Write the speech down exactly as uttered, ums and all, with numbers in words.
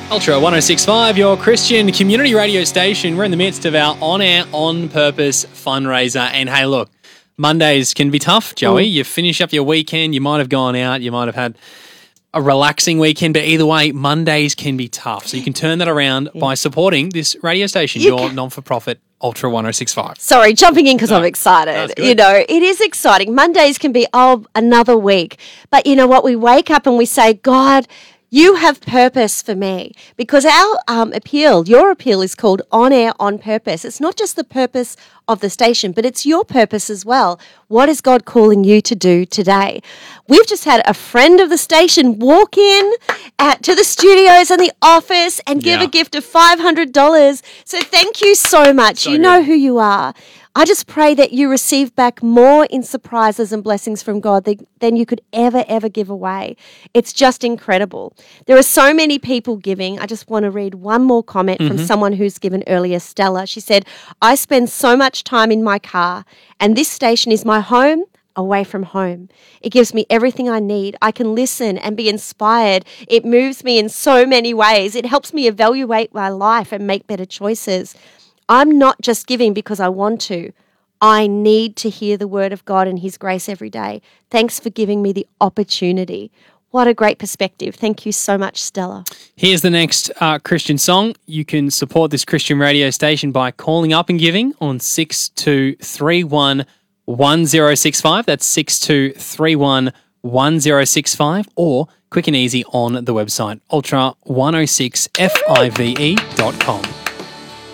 Ultra one oh six point five, your Christian community radio station. We're in the midst of our On Air, On Purpose fundraiser. And hey, look, Mondays can be tough, Joey. Mm. You finish up your weekend, you might have gone out, you might have had a relaxing weekend, but either way, Mondays can be tough. So you can turn that around yeah. by supporting this radio station, you your can- non-for-profit Ultra one oh six point five. Sorry, jumping in because no, I'm excited. You know, it is exciting. Mondays can be, oh, another week. But you know what? We wake up and we say, God, you have purpose for me, because our um, appeal, your appeal is called On Air, On Purpose. It's not just the purpose of the station, but it's your purpose as well. What is God calling you to do today? We've just had a friend of the station walk in at, to the studios and the office and give yeah. a gift of five hundred dollars. So thank you so much. So you good. Know who you are. I just pray that you receive back more in surprises and blessings from God than you could ever, ever give away. It's just incredible. There are so many people giving. I just want to read one more comment mm-hmm. from someone who's given earlier, Stella. She said, I spend so much time in my car, and this station is my home away from home. It gives me everything I need. I can listen and be inspired. It moves me in so many ways. It helps me evaluate my life and make better choices. I'm not just giving because I want to. I need to hear the word of God and his grace every day. Thanks for giving me the opportunity. What a great perspective. Thank you so much, Stella. Here's the next uh, Christian song. You can support this Christian radio station by calling up and giving on six two three one one oh six five. That's six two three one one oh six five, or quick and easy on the website ultra one oh six five dot com.